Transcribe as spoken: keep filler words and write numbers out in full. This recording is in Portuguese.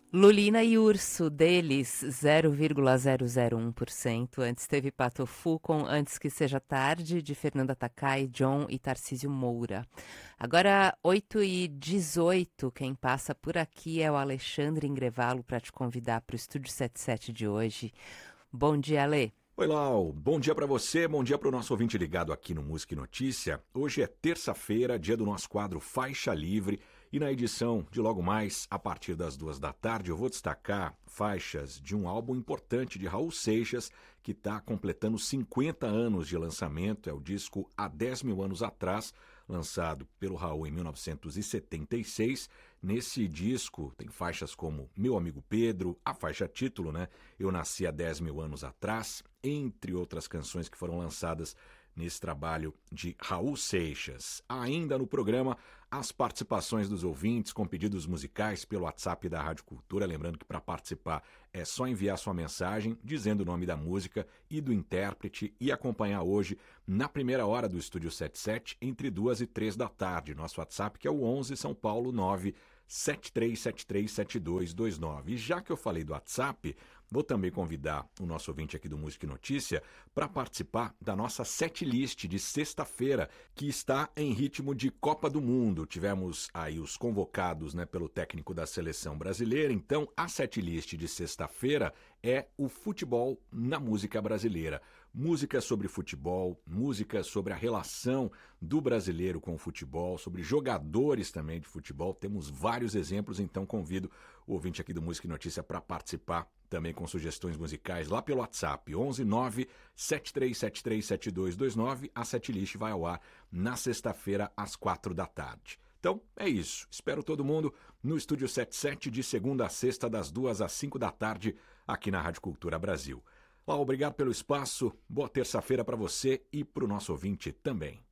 Lulina e Urso, deles zero vírgula zero zero um por cento. Antes teve Patofu com Antes Que Seja Tarde, de Fernanda Takai, John e Tarcísio Moura. Agora, oito e dezoito, quem passa por aqui é o Alexandre Ingrevalo para te convidar para o Estúdio setenta e sete de hoje. Bom dia, Ale. Oi, Lau. Bom dia para você, bom dia para o nosso ouvinte ligado aqui no Música e Notícia. Hoje é terça-feira, dia do nosso quadro Faixa Livre, e na edição de logo mais, a partir das duas da tarde, eu vou destacar faixas de um álbum importante de Raul Seixas, que está completando cinquenta anos de lançamento. É o disco Há dez mil anos atrás, lançado pelo Raul em mil novecentos e setenta e seis. Nesse disco tem faixas como Meu Amigo Pedro, a faixa título, né? Eu Nasci há dez mil anos atrás, entre outras canções que foram lançadas nesse trabalho de Raul Seixas. Ainda no programa, as participações dos ouvintes com pedidos musicais pelo WhatsApp da Rádio Cultura. Lembrando que para participar é só enviar sua mensagem dizendo o nome da música e do intérprete e acompanhar hoje na primeira hora do Estúdio setenta e sete entre duas e três da tarde. Nosso WhatsApp que é o onze São Paulo nove sete três sete três sete dois dois nove. E já que eu falei do WhatsApp, vou também convidar o nosso ouvinte aqui do Música e Notícia para participar da nossa setlist de sexta-feira, que está em ritmo de Copa do Mundo. Tivemos aí os convocados, né, pelo técnico da seleção brasileira. Então, a setlist de sexta-feira é o futebol na música brasileira. Música sobre futebol, música sobre a relação do brasileiro com o futebol, sobre jogadores também de futebol. Temos vários exemplos, então convido o ouvinte aqui do Música e Notícia para participar também com sugestões musicais lá pelo WhatsApp, onze nove sete três sete três sete dois dois nove. A setlist vai ao ar na sexta-feira às quatro da tarde. Então é isso, espero todo mundo no Estúdio setenta e sete de segunda a sexta das duas às cinco da tarde aqui na Rádio Cultura Brasil. Lá, obrigado pelo espaço, boa terça-feira para você e para o nosso ouvinte também.